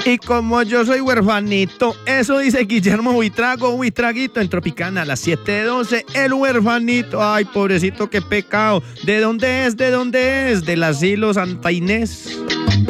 Y como yo soy huerfanito, eso dice Guillermo Buitrago, Buitraguito en Tropicana a las 7:12. El huerfanito, ay, pobrecito, qué pecado. ¿De dónde es? ¿De dónde es? Del asilo Santa Inés.